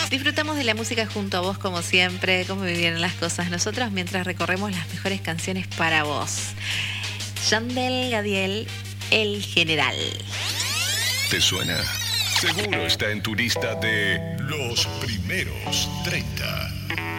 Disfrutamos de la música junto a vos como siempre, cómo vivieron las cosas nosotros mientras recorremos las mejores canciones para vos. Yandel Gadiel, El General. ¿Te suena? Seguro está en tu lista de los primeros 30.